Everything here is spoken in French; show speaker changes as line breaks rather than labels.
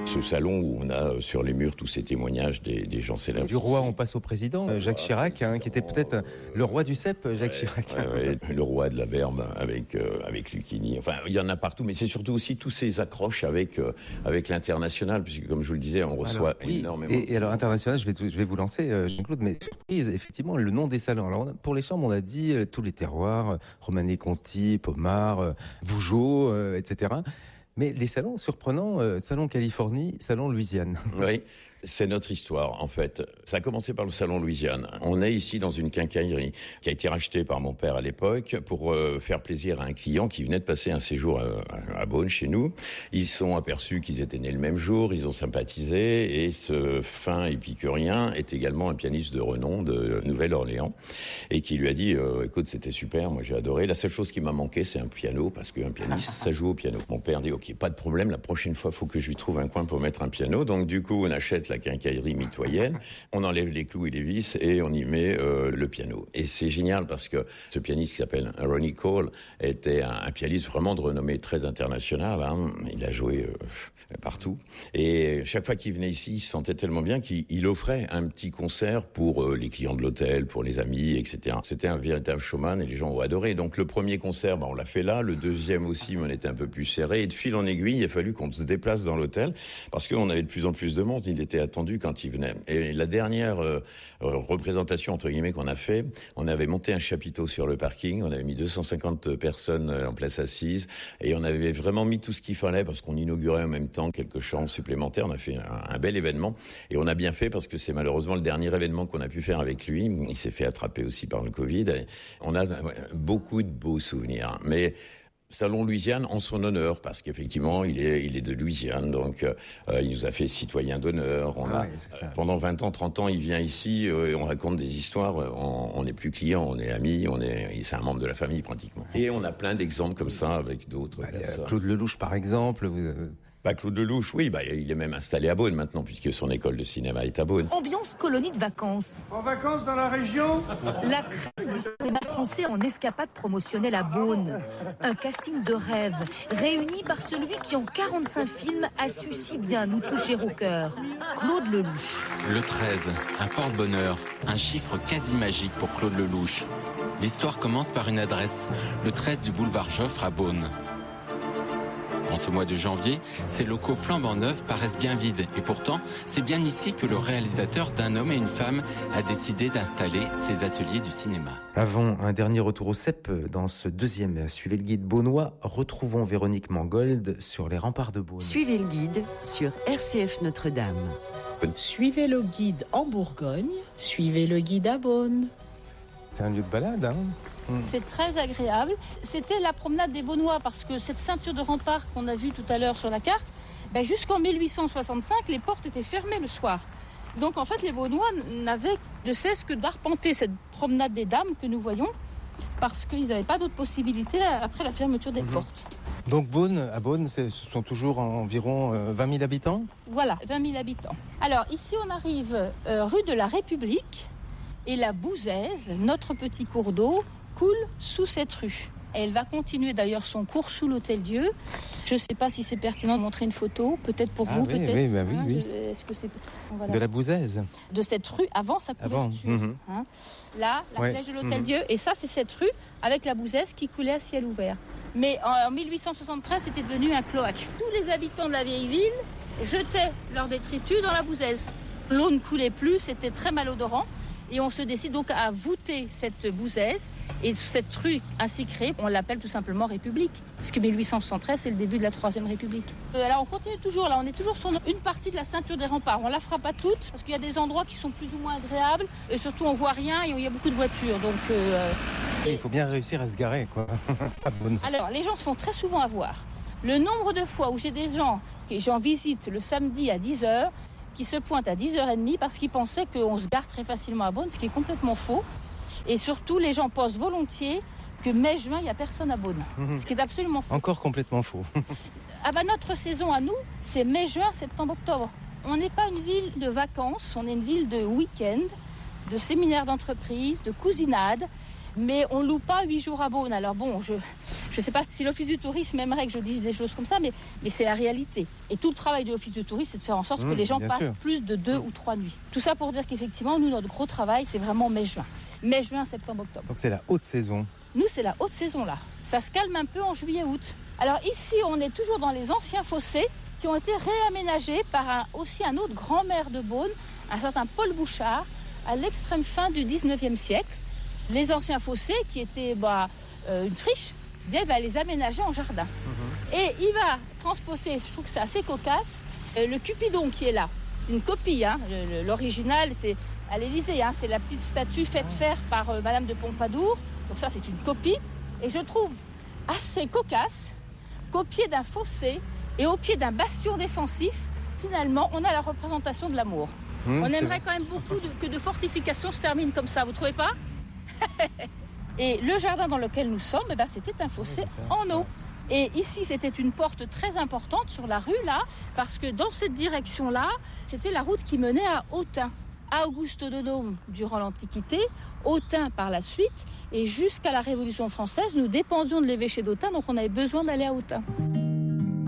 Ce salon où on a sur les murs tous ces témoignages des gens célèbres.
Du roi, on passe au président, Jacques Chirac, qui était peut-être le roi du cep, Jacques Chirac.
Le roi de la verbe avec Lucchini. Enfin, il y en a partout, mais c'est surtout aussi tous ces accroches avec l'international, puisque comme je vous le disais, on reçoit énormément.
Et alors international, je vais vous lancer, Jean-Claude, mais surprise, effectivement, le nom des salons. Alors pour les chambres, on a dit tous les terroirs, Romanée-Conti, Pommard, Vougeot, etc. Mais les salons surprenants, salon Californie, salon Louisiane.
Oui, c'est notre histoire en fait. Ça a commencé par le salon Louisiane. On est ici dans une quincaillerie qui a été rachetée par mon père à l'époque pour faire plaisir à un client qui venait de passer un séjour à Beaune chez nous. Ils se sont aperçus qu'ils étaient nés le même jour, ils ont sympathisé et ce fin épicurien est également un pianiste de renom de Nouvelle-Orléans et qui lui a dit écoute, c'était super, moi j'ai adoré. La seule chose qui m'a manqué, c'est un piano parce qu'un pianiste, ça joue au piano. Mon père dit ok, pas de problème, la prochaine fois, faut que je lui trouve un coin pour mettre un piano. Donc du coup, on achète la quincaillerie mitoyenne, on enlève les clous et les vis et on y met le piano. Et c'est génial parce que ce pianiste qui s'appelle Ronnie Cole était un pianiste vraiment de renommée très internationale. Hein. Il a joué partout. Et chaque fois qu'il venait ici, il se sentait tellement bien qu'il offrait un petit concert pour les clients de l'hôtel, pour les amis, etc. C'était un véritable showman et les gens ont adoré. Donc le premier concert, on l'a fait là. Le deuxième aussi, on était un peu plus serré. Et de fil en aiguille, il a fallu qu'on se déplace dans l'hôtel parce qu'on avait de plus en plus de monde. Il était attendu quand il venait. Et la dernière représentation, entre guillemets, qu'on a fait, on avait monté un chapiteau sur le parking. On avait mis 250 personnes en place assise et on avait vraiment mis tout ce qu'il fallait parce qu'on inaugurait en même temps quelques chambres supplémentaires. On a fait un bel événement et on a bien fait parce que c'est malheureusement le dernier événement qu'on a pu faire avec lui. Il s'est fait attraper aussi par le Covid. Et on a beaucoup de beaux souvenirs. Mais Salon Louisiane en son honneur, parce qu'effectivement, il est de Louisiane, donc il nous a fait citoyen d'honneur. Pendant 20 ans, 30 ans, il vient ici et on raconte des histoires. On n'est plus client, on est amis, c'est un membre de la famille pratiquement. Et on a plein d'exemples comme ça avec d'autres personnes.
Claude Lelouch, par exemple.
Claude Lelouch, oui, il est même installé à Beaune maintenant, puisque son école de cinéma est à Beaune.
Ambiance colonie de vacances.
En vacances dans la région ?
La crème du cinéma français en escapade promotionnelle à Beaune. Un casting de rêve, réuni par celui qui en 45 films a su si bien nous toucher au cœur. Claude Lelouch.
Le 13, un porte-bonheur, un chiffre quasi magique pour Claude Lelouch. L'histoire commence par une adresse, le 13 du boulevard Joffre à Beaune. En ce mois de janvier, ces locaux flambant neufs paraissent bien vides. Et pourtant, c'est bien ici que le réalisateur d'Un homme et une femme a décidé d'installer ses ateliers du cinéma.
Avant un dernier retour au CEP, dans ce deuxième Suivez le guide beaunois, retrouvons Véronique Mangold sur les remparts de Beaune.
Suivez le guide sur RCF Notre-Dame.
Suivez le guide en Bourgogne, suivez le guide à Beaune.
C'est un lieu de balade, hein ?
C'est très agréable. C'était la promenade des Beaunois parce que cette ceinture de rempart qu'on a vue tout à l'heure sur la carte, jusqu'en 1865, les portes étaient fermées le soir. Donc en fait, les Beaunois n'avaient de cesse que d'arpenter cette promenade des dames que nous voyons parce qu'ils n'avaient pas d'autre possibilité après la fermeture des portes.
Donc à Beaune, ce sont toujours environ 20 000 habitants ?
Voilà, 20 000 habitants. Alors ici, on arrive rue de la République et la Bouzaise, notre petit cours d'eau, coule sous cette rue. Elle va continuer d'ailleurs son cours sous l'Hôtel-Dieu. Je ne sais pas si c'est pertinent de montrer une photo, peut-être pour vous,
oui,
peut-être.
Oui.
Est-ce que c'est...
Voilà. De la Bouzaise.
De cette rue avant sa couverture. Là, la flèche de l'Hôtel-Dieu. Et ça, c'est cette rue avec la Bouzaise qui coulait à ciel ouvert. Mais en 1873, c'était devenu un cloaque. Tous les habitants de la vieille ville jetaient leurs détritus dans la Bouzaise. L'eau ne coulait plus, c'était très malodorant. Et on se décide donc à voûter cette Bouzaise. Et cette rue ainsi créée, on l'appelle tout simplement République. Parce que 1873, c'est le début de la Troisième République. Alors on continue toujours, là on est toujours sur une partie de la ceinture des remparts. On ne la fera pas toute, parce qu'il y a des endroits qui sont plus ou moins agréables. Et surtout on ne voit rien et il y a beaucoup de voitures. Donc,
il faut bien réussir à se garer, quoi.
Alors les gens se font très souvent avoir. Le nombre de fois où j'ai des gens que j'en visite le samedi à 10h, qui se pointent à 10h30 parce qu'ils pensaient qu'on se gare très facilement à Beaune, ce qui est complètement faux. Et surtout, les gens pensent volontiers que mai-juin, il n'y a personne à Beaune, ce qui est absolument faux.
Encore complètement faux.
Notre saison à nous, c'est mai-juin, septembre-octobre. On n'est pas une ville de vacances, on est une ville de week-end, de séminaires d'entreprise, de cousinade. Mais on ne loue pas 8 jours à Beaune. Alors bon, je ne sais pas si l'Office du tourisme aimerait que je dise des choses comme ça, mais c'est la réalité. Et tout le travail de l'Office du tourisme, c'est de faire en sorte que les gens passent plus de 2 ou 3 nuits. Tout ça pour dire qu'effectivement, nous, notre gros travail, c'est vraiment mai-juin. Mai-juin, septembre-octobre.
Donc c'est la haute saison.
Nous, c'est la haute saison là. Ça se calme un peu en juillet-août. Alors ici, on est toujours dans les anciens fossés qui ont été réaménagés par aussi un autre grand maire de Beaune, un certain Paul Bouchard, à l'extrême fin du 19e siècle. Les anciens fossés, qui étaient une friche, il va les aménager en jardin. Et il va transposer, je trouve que c'est assez cocasse, le Cupidon qui est là. C'est une copie, hein. L'original, c'est à l'Élysée, hein. C'est la petite statue faite faire par Madame de Pompadour. Donc ça, c'est une copie. Et je trouve assez cocasse qu'au pied d'un fossé et au pied d'un bastion défensif, finalement, on a la représentation de l'amour. On aimerait quand même beaucoup que de fortifications se terminent comme ça, vous ne trouvez pas? Et le jardin dans lequel nous sommes, c'était un fossé en eau. Et ici, c'était une porte très importante sur la rue, là, parce que dans cette direction-là, c'était la route qui menait à Autun. Auguste-Dodome durant l'Antiquité, Autun par la suite, et jusqu'à la Révolution française, nous dépendions de l'évêché d'Autun, donc on avait besoin d'aller à Autun.